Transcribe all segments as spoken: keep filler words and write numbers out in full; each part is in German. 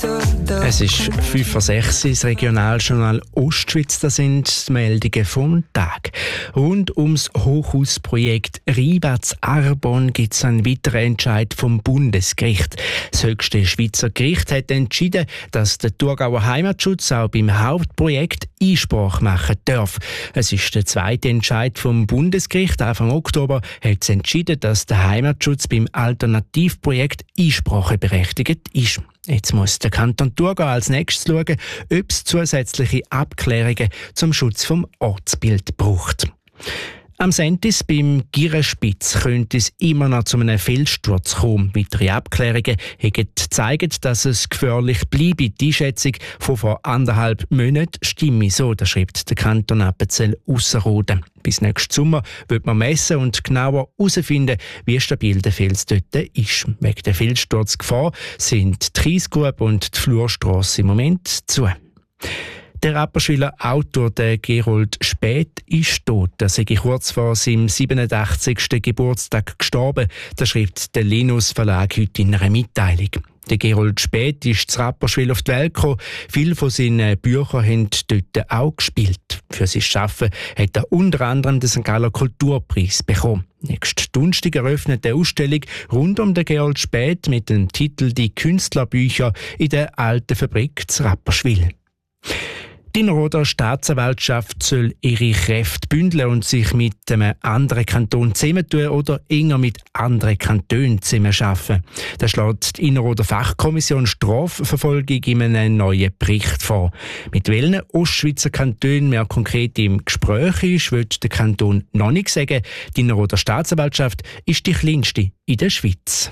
Es ist fünf vor sechs, das Regionaljournal Ostschweiz, das sind die Meldungen vom Tag. Rund ums Hochhausprojekt Ribatz Arbon gibt es einen weiteren Entscheid vom Bundesgericht. Das höchste Schweizer Gericht hat entschieden, dass der Thurgauer Heimatschutz auch beim Hauptprojekt Einsprache machen darf. Es ist der zweite Entscheid vom Bundesgericht. Anfang Oktober hat es entschieden, dass der Heimatschutz beim Alternativprojekt einspracheberechtigt ist. Jetzt muss der Kanton Thurgau als nächstes schauen, ob es zusätzliche Abklärungen zum Schutz vom Ortsbild braucht. Am Sentis beim Girenspitz könnte es immer noch zu einem Felssturz kommen. Weitere Abklärungen haben gezeigt, dass es gefährlich bleibe. Die Einschätzung von vor anderthalb Monaten stimme so, das schreibt der Kanton Appenzell-Ausserrhoden. Bis nächsten Sommer wird man messen und genauer herausfinden, wie stabil der Fels dort ist. Wegen der Felssturzgefahr sind die Kiesgrube und die Flurstrasse im Moment zu. Der Rapperschüler Autor, der Gerold Späth, ist tot. Er sei kurz vor seinem siebenundachtzigsten Geburtstag gestorben. Das schreibt der Linus Verlag heute in einer Mitteilung. Der Gerold Späth ist zu Rapperschwil auf die Welt gekommen. Viele von seinen Büchern haben dort auch gespielt. Für sein Schaffen hat er unter anderem den Sankt Galler Kulturpreis bekommen. Nächsten Donnerstag eröffnet die Ausstellung rund um den Gerold Späth mit dem Titel «Die Künstlerbücher» in der alten Fabrik zu Rapperschwil. Die Innerrhoder Staatsanwaltschaft soll ihre Kräfte bündeln und sich mit einem anderen Kanton zusammentun oder enger mit anderen Kantonen zusammenarbeiten. Das schlägt die Innerrhoder Fachkommission Strafverfolgung in einem neuen Bericht vor. Mit welchen Ostschweizer Kantonen mehr konkret im Gespräch ist, will der Kanton noch nicht sagen. Die Innerrhoder Staatsanwaltschaft ist die kleinste in der Schweiz.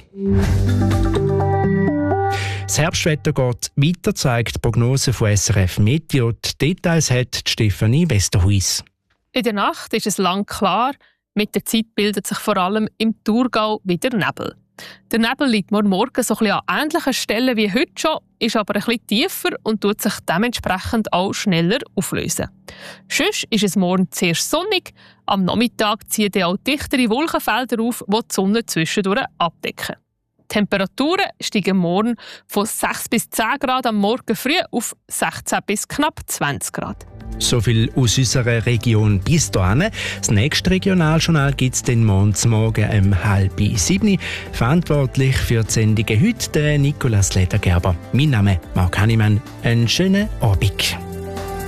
Das Herbstwetter geht weiter, zeigt die Prognose von S R F Meteo. Die Details hat Stefanie Westerhuis. In der Nacht ist es lang klar. Mit der Zeit bildet sich vor allem im Thurgau wieder Nebel. Der Nebel liegt morgen Morgen so ein bisschen an ähnlichen Stellen wie heute schon, ist aber ein bisschen tiefer und tut sich dementsprechend auch schneller auflösen. Sonst ist es morgen zuerst sonnig. Am Nachmittag ziehen dann auch dichtere Wolkenfelder auf, die die Sonne zwischendurch abdecken. Die Temperaturen steigen morgen von sechs bis zehn Grad am Morgen früh auf sechzehn bis knapp zwanzig Grad. So viel aus unserer Region bis dahin. Das nächste Regionaljournal gibt es dann morgen um halb sieben. Verantwortlich für die Sendungen heute der Nicolas Ledergerber. Mein Name ist Marc Hannemann. Einen schönen Abend.